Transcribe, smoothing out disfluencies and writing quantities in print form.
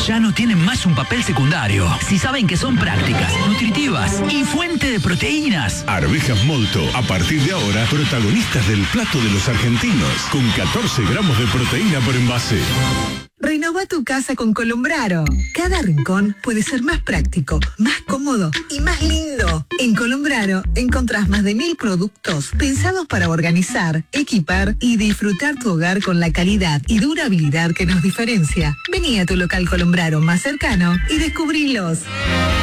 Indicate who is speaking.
Speaker 1: ya no tienen más un papel secundario. Si saben que son prácticas, nutritivas y fuente de proteínas.
Speaker 2: Arvejas Molto, a partir de ahora, protagonistas del plato de los argentinos, con 14 gramos de proteína por envase.
Speaker 3: Renova tu casa con Colombraro. Cada rincón puede ser más práctico, más cómodo y más lindo. En Colombraro encontrás más de 1000 productos pensados para organizar, equipar y disfrutar tu hogar con la calidad y durabilidad que nos diferencia. Vení a tu local Colombraro más cercano y descubrilos.